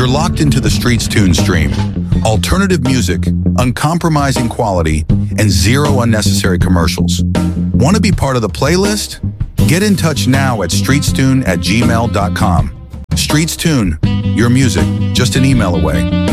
You're locked into the Streets Tune stream. Alternative music, uncompromising quality, and zero unnecessary commercials. Want to be part of the playlist? Get in touch now at streetstune@gmail.com. Streets Tune, your music, just an email away.